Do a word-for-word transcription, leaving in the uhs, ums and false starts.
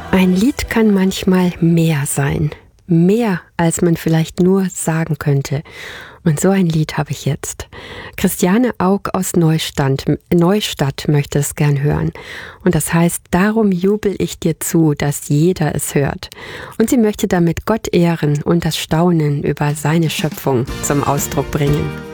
Ein Lied kann manchmal mehr sein. Mehr, als man vielleicht nur sagen könnte. Und so ein Lied habe ich jetzt. Christiane Aug aus Neustadt, Neustadt möchte es gern hören. Und das heißt, darum jubel ich dir zu, dass jeder es hört. Und sie möchte damit Gott ehren und das Staunen über seine Schöpfung zum Ausdruck bringen.